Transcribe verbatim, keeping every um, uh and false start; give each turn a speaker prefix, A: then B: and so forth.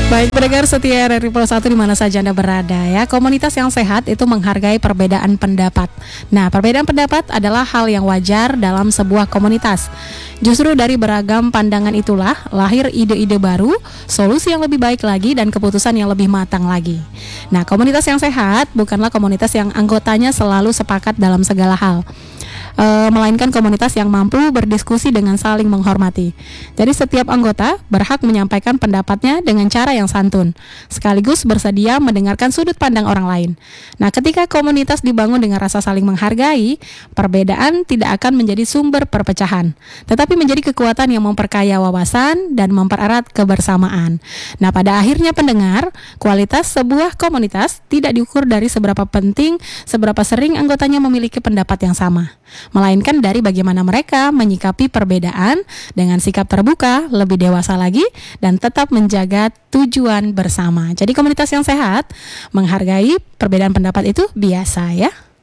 A: Baik, pendengar setia R R I Pulse satu di mana saja Anda berada ya. Komunitas yang sehat itu menghargai perbedaan pendapat. Nah, perbedaan pendapat adalah hal yang wajar dalam sebuah komunitas. Justru dari beragam pandangan itulah lahir ide-ide baru, solusi yang lebih baik lagi dan keputusan yang lebih matang lagi. Nah, komunitas yang sehat bukanlah komunitas yang anggotanya selalu sepakat dalam segala hal. Uh, melainkan komunitas yang mampu berdiskusi dengan saling menghormati. Jadi setiap anggota berhak menyampaikan pendapatnya dengan cara yang santun, sekaligus bersedia mendengarkan sudut pandang orang lain. Nah, ketika komunitas dibangun dengan rasa saling menghargai, perbedaan tidak akan menjadi sumber perpecahan, tetapi menjadi kekuatan yang memperkaya wawasan dan mempererat kebersamaan. Nah, pada akhirnya pendengar, kualitas sebuah komunitas tidak diukur dari seberapa penting, seberapa sering anggotanya memiliki pendapat yang sama, melainkan dari bagaimana mereka menyikapi perbedaan dengan sikap terbuka, lebih dewasa lagi, dan tetap menjaga tujuan bersama. Jadi komunitas yang sehat menghargai perbedaan pendapat itu biasa ya.